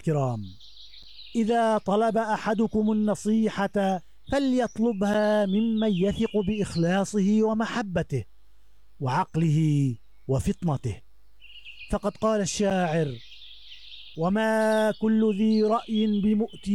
الكرام، إذا طلب أحدكم النصيحة فليطلبها ممن يثق بإخلاصه ومحبته وعقله وفطنته. فقد قال الشاعر: وما كل ذي رأي بمؤتي